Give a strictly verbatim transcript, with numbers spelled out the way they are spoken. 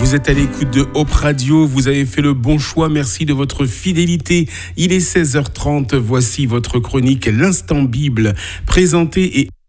Vous êtes à l'écoute de Hope Radio, vous avez fait le bon choix, merci de votre fidélité. Il est seize heures trente, voici votre chronique L'Instant Bible, présentée et